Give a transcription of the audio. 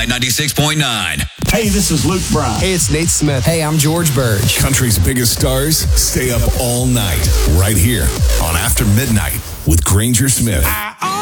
Midnight 96.9. Hey, this is Luke Bryan. Hey, it's Nate Smith. Hey, I'm George Burge. Country's biggest stars stay up all night right here on After Midnight with Granger Smith.